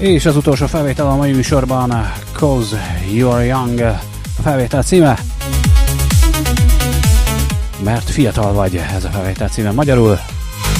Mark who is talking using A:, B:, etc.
A: És az utolsó felvétel a mai műsorban, 'Cause You're Young, a felvétel címe. Mert fiatal vagy, ez a felvétel címe magyarul.